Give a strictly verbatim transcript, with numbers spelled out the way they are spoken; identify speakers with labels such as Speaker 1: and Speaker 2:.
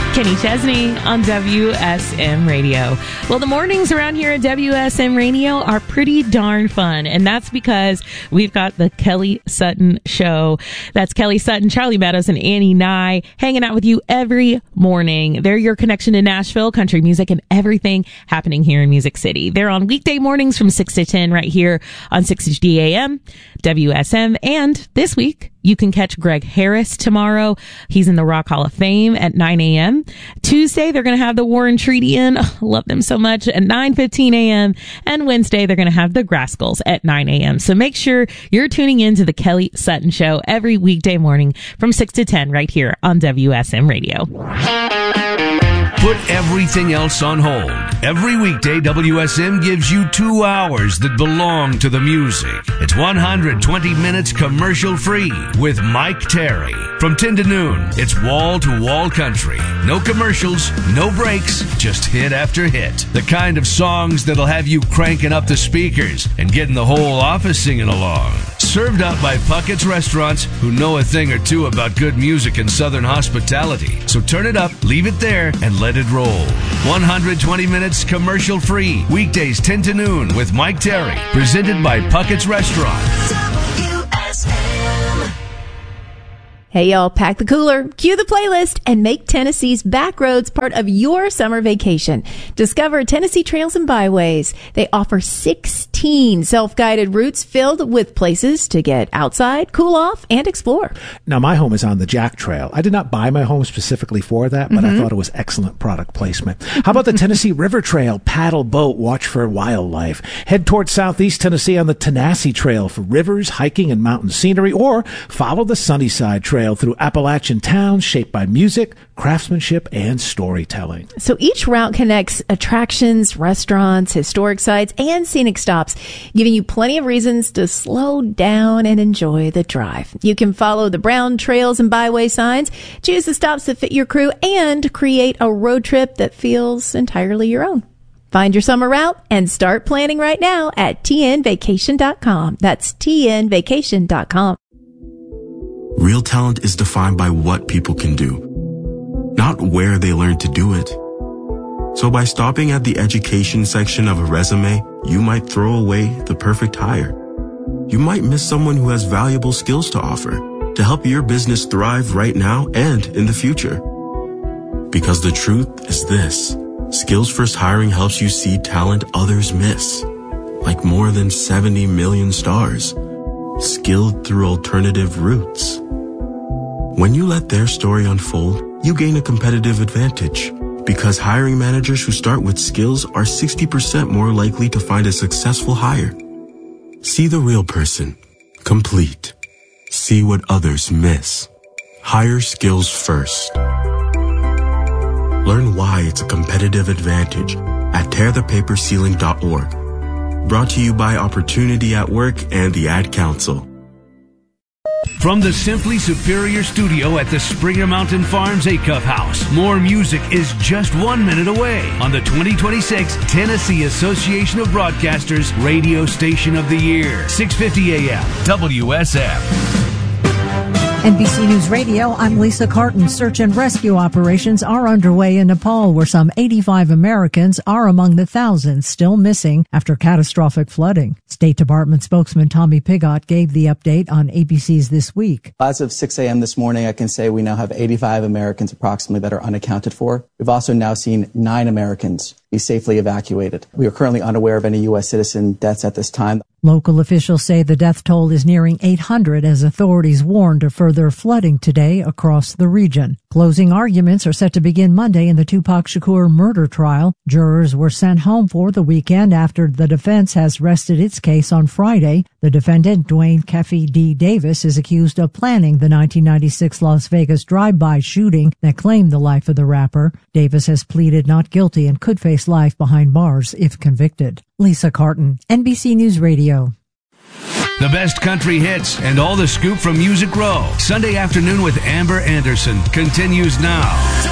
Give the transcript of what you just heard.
Speaker 1: Kenny Chesney on W S M Radio. Well, the mornings around here at W S M Radio are pretty darn fun, and that's because we've got the Kelly Sutton Show. That's Kelly Sutton, Charlie Meadows, and Annie Nye hanging out with you every morning. They're your connection to Nashville, country music, and everything happening here in Music City. They're on weekday mornings from six to ten right here on six sixty A M, W S M, and this week, you can catch Greg Harris tomorrow. He's in the Rock Hall of Fame at nine a.m. Tuesday, they're going to have the Warren Treaty in. Oh, love them so much at nine fifteen a.m. And Wednesday, they're going to have the Grascals at nine a.m. So make sure you're tuning in to the Kelly Sutton Show every weekday morning from six to ten right here on W S M Radio.
Speaker 2: Put everything else on hold. Every weekday, W S M gives you two hours that belong to the music. It's one hundred twenty minutes commercial free with Mike Terry. From ten to noon, it's wall-to-wall country. No commercials, no breaks, just hit after hit. The kind of songs that'll have you cranking up the speakers and getting the whole office singing along. Served up by Puckett's Restaurants, who know a thing or two about good music and Southern hospitality. So turn it up, leave it there, and let it roll. one hundred twenty minutes commercial free. Weekdays ten to noon with Mike Terry. Presented by Puckett's Restaurant.
Speaker 3: W S M.
Speaker 4: Hey y'all, pack the cooler, cue the playlist, and make Tennessee's back roads part of your summer vacation. Discover Tennessee Trails and Byways. They offer sixteen self-guided routes filled with places to get outside, cool off, and explore.
Speaker 5: Now, my home is on the Jack Trail. I did not buy my home specifically for that, but mm-hmm. I thought it was excellent product placement. How about the Tennessee River Trail? Paddle, boat, watch for wildlife. Head towards southeast Tennessee on the Tanasi Trail for rivers, hiking, and mountain scenery, or follow the Sunnyside Trail through Appalachian towns shaped by music, craftsmanship, and storytelling.
Speaker 4: So each route connects attractions, restaurants, historic sites, and scenic stops, giving you plenty of reasons to slow down and enjoy the drive. You can follow the brown trails and byway signs, choose the stops that fit your crew, and create a road trip that feels entirely your own. Find your summer route and start planning right now at T N vacation dot com. That's T N vacation dot com.
Speaker 6: Real talent is defined by what people can do, not where they learn to do it. So by stopping at the education section of a resume, you might throw away the perfect hire. You might miss someone who has valuable skills to offer to help your business thrive right now and in the future. Because the truth is this: Skills First Hiring helps you see talent others miss, like more than seventy million stars, skilled through alternative routes. When you let their story unfold, you gain a competitive advantage, because hiring managers who start with skills are sixty percent more likely to find a successful hire. See the real person, complete. See what others miss. Hire skills first. Learn why it's a competitive advantage at tear the paper ceiling dot org. Brought to you by Opportunity at Work and the Ad Council.
Speaker 2: From the Simply Superior Studio at the Springer Mountain Farms Acuff House, more music is just one minute away on the twenty twenty-six Tennessee Association of Broadcasters Radio Station of the Year, six fifty A M, W S M.
Speaker 7: N B C News Radio, I'm Lisa Carton. Search and rescue operations are underway in Nepal, where some eighty-five Americans are among the thousands still missing after catastrophic flooding. State Department spokesman Tommy Pigott gave the update on A B C's This Week.
Speaker 8: As of six a.m. this morning, I can say we now have eighty-five Americans approximately that are unaccounted for. We've also now seen nine Americans be safely evacuated. We are currently unaware of any U S citizen deaths at this time.
Speaker 7: Local officials say the death toll is nearing eight hundred as authorities warned of further flooding today across the region. Closing arguments are set to begin Monday in the Tupac Shakur murder trial. Jurors were sent home for the weekend after the defense has rested its case on Friday. The defendant, Dwayne Keffe D. Davis, is accused of planning the nineteen ninety-six Las Vegas drive-by shooting that claimed the life of the rapper. Davis has pleaded not guilty and could face life behind bars if convicted. Lisa Carton, N B C News Radio.
Speaker 2: The best country hits and all the scoop from Music Row. Sunday afternoon with Amber Anderson continues now.